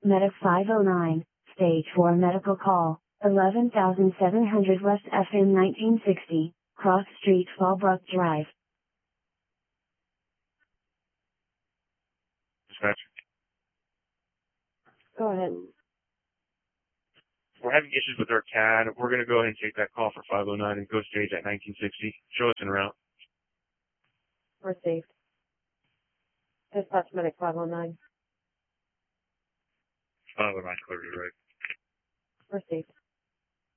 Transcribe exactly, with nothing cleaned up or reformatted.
Medic five oh nine, Stage four medical call, eleven thousand seven hundred West F M nineteen sixty, Cross Street Fallbrook Drive. Dispatch. Go ahead. We're having issues with our C A D. We're going to go ahead and take that call for five oh nine and go stage at nineteen sixty. Show us in route. Received. Dispatch medic five oh nine. five oh nine, clear to right. Received.